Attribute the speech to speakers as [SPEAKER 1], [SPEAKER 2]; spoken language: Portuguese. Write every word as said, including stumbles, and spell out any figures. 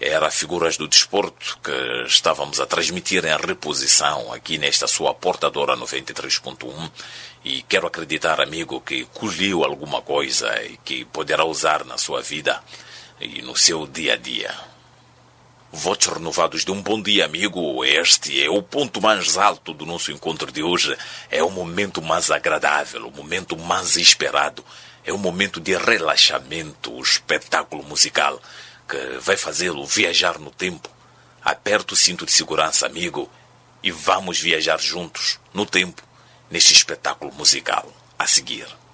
[SPEAKER 1] Era Figuras do Desporto que estávamos a transmitir em reposição aqui nesta sua portadora noventa e três ponto um e quero acreditar, amigo, que colheu alguma coisa e que poderá usar na sua vida e no seu dia a dia. Votos renovados de um bom dia, amigo. Este é o ponto mais alto do nosso encontro de hoje. É o momento mais agradável, o momento mais esperado. É o momento de relaxamento, o espetáculo musical que vai fazê-lo viajar no tempo. Aperta o cinto de segurança, amigo, e vamos viajar juntos no tempo, neste espetáculo musical a seguir.